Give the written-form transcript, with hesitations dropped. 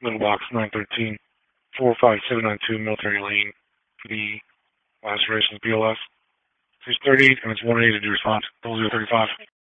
Middle box 913, 45792 Military Lane, PD, last duration BLS. 630, and it's 180 to do response, 0035.